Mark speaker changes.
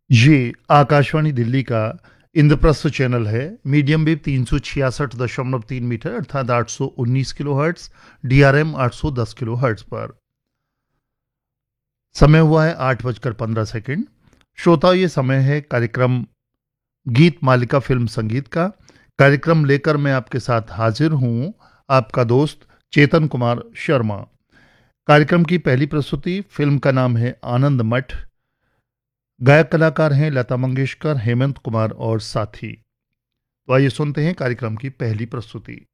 Speaker 1: ये आकाशवाणी दिल्ली का इंद्रप्रस्थ चैनल है। मीडियम वेव 366.3 मीटर अर्थात 819 kilo hertz, DRM 810 kilo hertz पर। समय हुआ है 8:15। श्रोता, ये समय है कार्यक्रम गीत मालिका फिल्म संगीत का। कार्यक्रम लेकर मैं आपके साथ हाजिर हूं, आपका दोस्त चेतन कुमार शर्मा। कार्यक्रम की पहली प्रस्तुति फिल्म का नाम है आनंद मठ। गायक कलाकार हैं लता मंगेशकर, हेमंत कुमार और साथी। तो आइए सुनते हैं कार्यक्रम की पहली प्रस्तुति।